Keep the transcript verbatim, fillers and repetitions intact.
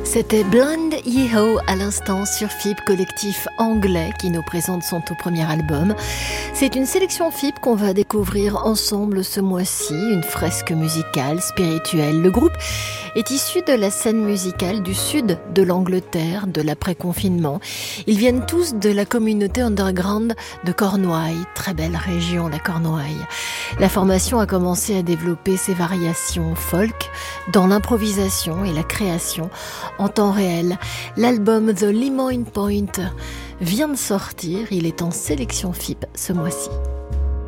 C'était Blind Yeehaw à l'instant sur F I B, collectif anglais qui nous présente son tout premier album. C'est une sélection F I B qu'on va découvrir ensemble ce mois-ci, une fresque musicale, spirituelle. Le groupe est issu de la scène musicale du sud de l'Angleterre, de l'après-confinement. Ils viennent tous de la communauté underground de Cornouailles, très belle région la Cornouailles. La formation a commencé à développer ses variations folk dans l'improvisation et la création en temps réel. L'album The Lemoyne Point vient de sortir, il est en sélection F I B ce mois-ci.